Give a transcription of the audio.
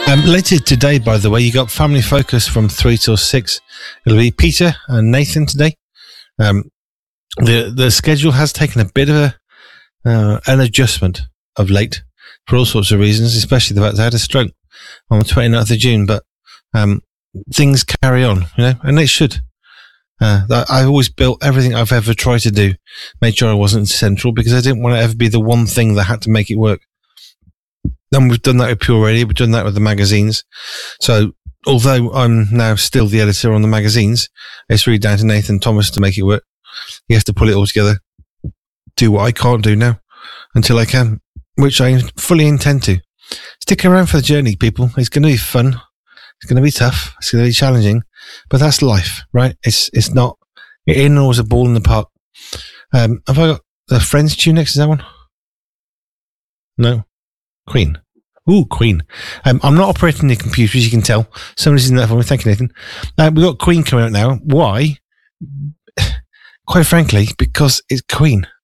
Later today, by the way, you got Family Focus from 3 till 6. It'll be Peter and Nathan today. The schedule has taken a bit of an adjustment of late for all sorts of reasons, especially the fact I had a stroke on the 29th of June. But things carry on, and they should. I've always built everything I've ever tried to do, made sure I wasn't central because I didn't want to ever be the one thing that had to make it work. And we've done that with Pure Radio. We've done that with the magazines. So although I'm now still the editor on the magazines, it's really down to Nathan Thomas to make it work. He has to pull it all together, do what I can't do now until I can, which I fully intend to. Stick around for the journey, people. It's going to be fun. It's going to be tough. It's going to be challenging, but that's life, right? It's not, it ain't always a ball in the park. Have I got the Friends tune next? Is that one? No. Queen. Ooh, Queen. I'm not operating the computer, as you can tell. Somebody's in that for me. Thank you, Nathan. We've got Queen coming out now. Why? Quite frankly, because it's Queen.